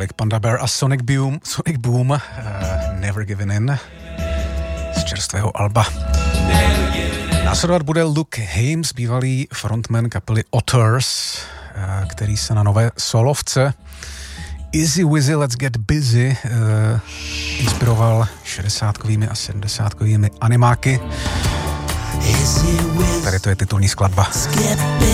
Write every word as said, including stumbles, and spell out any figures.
Tolik Panda Bear a Sonic Boom, Sonic Boom, uh, Never Giving In z čerstvého alba. Následovat bude Luke Hames, bývalý frontman kapely Otters, uh, který se na nové solovce Easy Wizzy Let's Get Busy uh, inspiroval šedesátkovými a sedmdesátkovými animáky. Tady to je titulní skladba.